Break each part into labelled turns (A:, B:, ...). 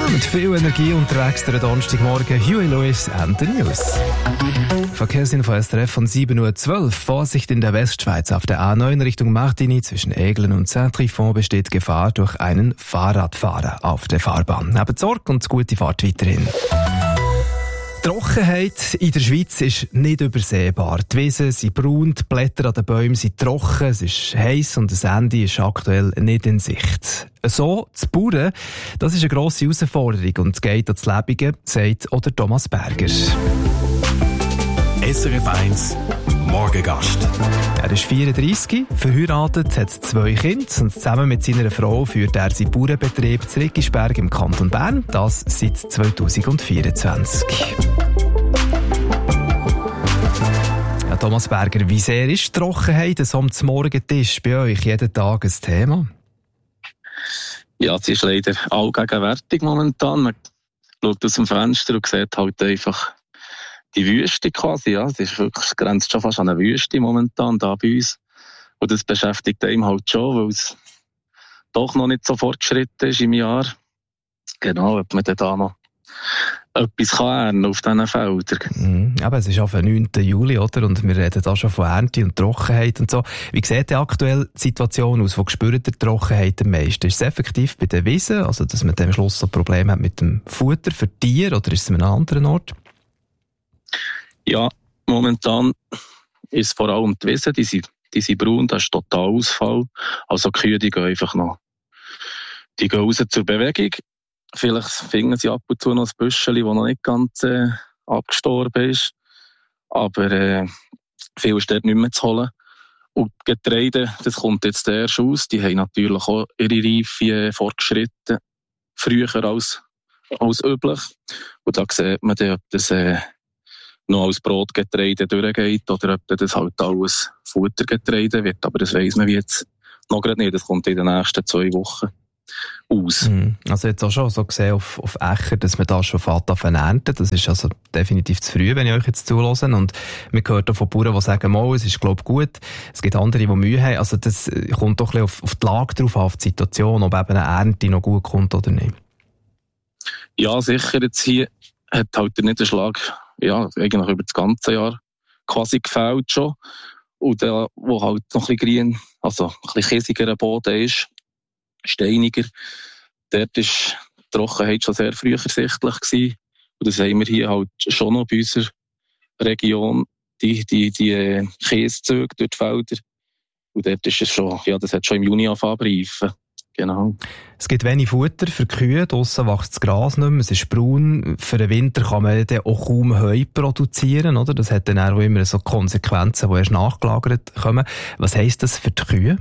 A: mit viel Energie unterwegs der Donnerstagmorgen. Huey Lewis and the News. Verkehrsinfo SRF von 7.12 Uhr. Vorsicht in der Westschweiz. Auf der A9 Richtung Martigny zwischen Eglen und Saint-Trifon besteht Gefahr durch einen Fahrradfahrer auf der Fahrbahn. Habt Sorge und gute Fahrt weiterhin. Die Trockenheit in der Schweiz ist nicht übersehbar. Die Wiesen sind braun, die Blätter an den Bäumen sind trocken, es ist heiß und das Ende ist aktuell nicht in Sicht. So zu bauen, das ist eine grosse Herausforderung und geht ans Lebige, sagt auch der Thomas Berger.
B: SRF 1 Morgengast.
A: Er ist 34, verheiratet, hat 2 Kinder und zusammen mit seiner Frau führt er seinen Bauernbetrieb zu Riggisberg im Kanton Bern, das seit 2024. Ja, Thomas Berger, wie sehr ist die Trockenheit so am Morgentisch bei euch jeden Tag ein Thema?
C: Ja, sie ist leider allgegenwärtig momentan. Man schaut aus dem Fenster und sieht halt einfach die Wüste quasi, ja. Es ist wirklich, es grenzt schon fast an eine Wüste momentan da bei uns. Und das beschäftigt einem halt schon, weil es doch noch nicht so fortgeschritten ist im Jahr. Genau, ob man dann da noch etwas ernten auf diesen Feldern.
A: Aber es ist auf den 9. Juli, oder? Und wir reden da schon von Ernte und Trockenheit und so. Wie sieht denn aktuell die Situation aus? Wo spürt ihr die Trockenheit am meisten? Ist es effektiv bei den Wiesen, also dass man am Schluss so Probleme hat mit dem Futter für Tiere, oder ist es an einem anderen Ort?
C: Ja, momentan ist es vor allem die Wiesen, die sind braun, das ist total Ausfall. Also die Kühe, die gehen einfach noch, die gehen raus zur Bewegung. Vielleicht finden sie ab und zu noch ein Büschel, das noch nicht ganz abgestorben ist. Aber viel ist dort nicht mehr zu holen. Und die Getreide, das kommt jetzt erst aus, die haben natürlich auch ihre Reife fortgeschritten, früher als üblich. Und da sieht man dann, ob das noch als Brotgetreide durchgeht oder ob das halt alles Futtergetreide wird. Aber das weiss man jetzt noch gerade nicht. Das kommt in den nächsten 2 Wochen aus.
A: Also jetzt auch schon so gesehen auf Äcker, dass man da schon fährt auf ernten. Das ist also definitiv zu früh, wenn ich euch jetzt zuhöre. Und man hört auch von Bauern, die sagen, es ist glaube ich gut. Es gibt andere, die Mühe haben. Also das kommt doch ein bisschen auf die Lage drauf an, auf die Situation, ob eben eine Ernte noch gut kommt oder nicht.
C: Ja, sicher. Jetzt hier hat halt der Niederschlag eigentlich über das ganze Jahr quasi gefällt schon. Und wo halt noch ein bisschen grün, also ein bisschen kiesiger Boden ist, steiniger, dort ist die Trockenheit schon sehr früh ersichtlich gewesen. Und das haben wir hier halt schon noch bei unserer Region, die Kieszüge durch die Felder. Und dort ist es schon, das hat schon im Juni angefangen zu reifen. Genau.
A: Es gibt wenig Futter für die Kühe, draussen wächst das Gras nicht mehr, es ist braun. Für den Winter kann man dann auch kaum Heu produzieren, oder? Das hat dann auch immer so Konsequenzen, die erst nachgelagert kommen. Was heisst das für die Kühe?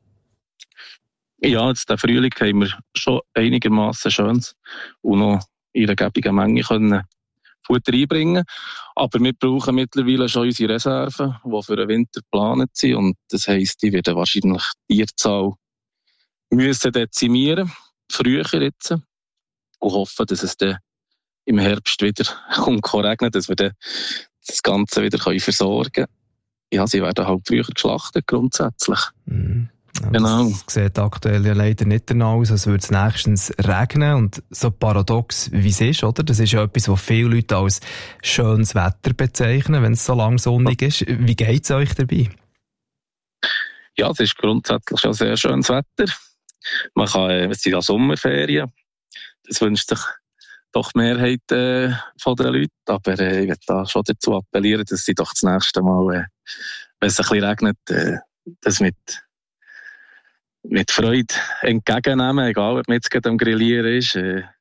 C: Ja, jetzt den Frühling haben wir schon einigermaßen schönes und noch in einer gäbigen Menge können Futter einbringen. Aber wir brauchen mittlerweile schon unsere Reserven, die für den Winter geplant sind. Und das heisst, die werden wahrscheinlich die Tierzahl müssen dezimieren, früher jetzt, und hoffen, dass es dann im Herbst wieder regnen, dass wir dann das Ganze wieder versorgen können. Ja, sie werden halt früher geschlachtet, grundsätzlich. Genau.
A: Das sieht aktuell ja leider nicht danach aus, als würde es nächstens regnen. Und so paradox wie es ist, oder? Das ist ja etwas, was viele Leute als schönes Wetter bezeichnen, wenn es so lang sonnig ist. Wie geht es euch dabei?
C: Ja, es ist grundsätzlich schon sehr schönes Wetter. Man kann, es sind ja Sommerferien. Das wünscht sich doch die Mehrheit von den Leuten. Aber ich möchte da schon dazu appellieren, dass sie doch das nächste Mal, wenn es ein bisschen regnet, das mit Freude entgegennehmen, egal ob man jetzt gerade am Grillieren ist.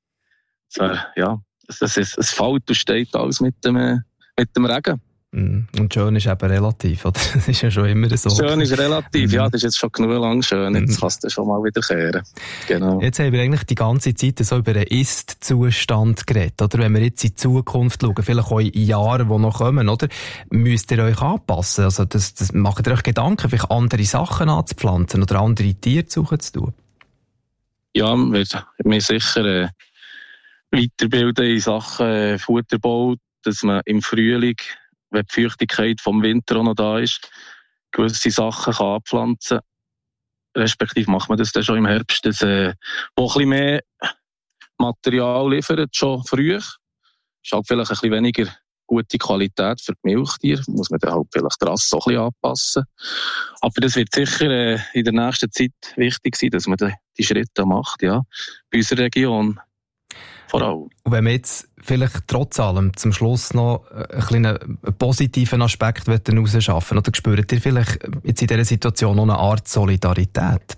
C: Es fällt und steht alles mit dem Regen.
A: Und schön ist eben relativ, oder? Das ist ja schon immer so.
C: Schön ist relativ, ja, das ist jetzt schon genug lang schön, jetzt kannst du schon mal wieder kehren. Genau.
A: Jetzt haben wir eigentlich die ganze Zeit so über den Ist-Zustand geredet, oder? Wenn wir jetzt in die Zukunft schauen, vielleicht auch in Jahren, die noch kommen, oder? Müsst ihr euch anpassen? Also, das macht ihr euch Gedanken, vielleicht andere Sachen anzupflanzen oder andere Tiere zu suchen zu tun?
C: Ja, wir sicher weiterbilden in Sachen Futterbau, dass man im Frühling, wenn die Feuchtigkeit vom Winter auch noch da ist, gewisse Sachen kann anpflanzen kann. Respektive macht man das dann schon im Herbst, dass wo ein bisschen mehr Material liefern, schon früh. Ist halt vielleicht ein bisschen weniger gute Qualität für die Milchtiere. Muss man dann halt vielleicht die Rasse auch ein bisschen anpassen. Aber das wird sicher in der nächsten Zeit wichtig sein, dass man die Schritte macht, ja. Bei unserer Region. Vor allem.
A: Und wenn wir jetzt vielleicht trotz allem zum Schluss noch einen kleinen positiven Aspekt herausschaffen, oder spürt ihr vielleicht jetzt in dieser Situation noch eine Art Solidarität?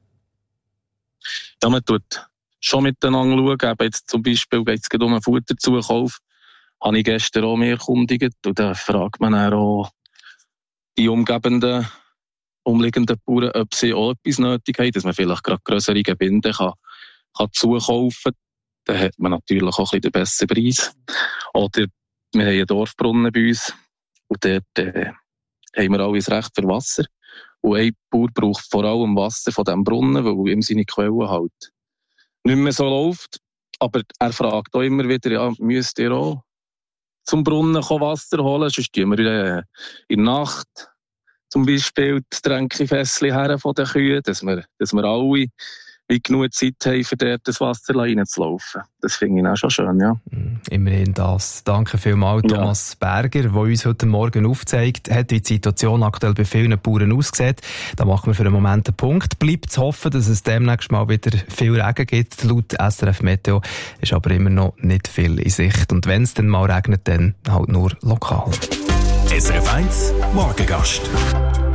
C: Ja, man tut schon miteinander schauen. Eben jetzt zum Beispiel geht es um einen Futterzukauf. Habe ich gestern auch mehr erkundigt. Und dann fragt man dann auch die umliegenden Bauern, ob sie auch etwas nötig haben, dass man vielleicht gerade grössere Gebinde kann zukaufen kann. Dann hat man natürlich auch ein bisschen den besseren Preis. Oder wir haben einen Dorfbrunnen bei uns. Und dort haben wir alles Recht für Wasser. Und ein Bauer braucht vor allem Wasser von diesem Brunnen, weil ihm seine Quelle halt nicht mehr so läuft. Aber er fragt auch immer wieder, ja, müsst ihr auch zum Brunnen Wasser holen? Sonst tun wir in der Nacht zum Beispiel das Tränkefässchen her von den Kühen, dass wir alle genug Zeit haben, für dort das Wasser reinzulaufen. Das finde ich auch schon schön, ja.
A: Immerhin das. Danke vielmals, Thomas Berger, der uns heute Morgen aufzeigt hat, wie die Situation aktuell bei vielen Bauern aussieht. Da machen wir für einen Moment einen Punkt. Bleibt zu hoffen, dass es demnächst mal wieder viel Regen gibt. Laut SRF Meteo ist aber immer noch nicht viel in Sicht. Und wenn es dann mal regnet, dann halt nur lokal.
B: SRF 1 Morgengast.